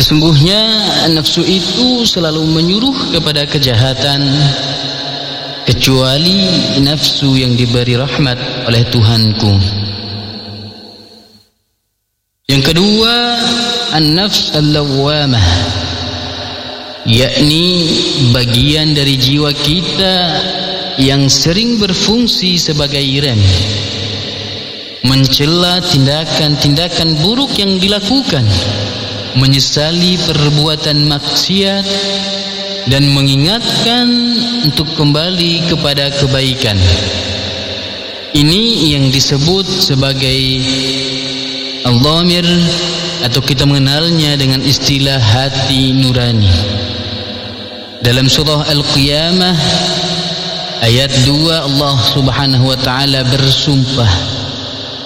Sesungguhnya nafsu itu selalu menyuruh kepada kejahatan, kecuali nafsu yang diberi rahmat oleh Tuhanku. Yang kedua, an-nafs al-lawwamah, yakni bagian dari jiwa kita yang sering berfungsi sebagai rem, mencela tindakan-tindakan buruk yang dilakukan, menyesali perbuatan maksiat, dan mengingatkan untuk kembali kepada kebaikan. Ini yang disebut sebagai al-dhamir, atau kita mengenalnya dengan istilah hati nurani. Dalam surah Al-Qiyamah ayat 2, Allah Subhanahu wa taala bersumpah,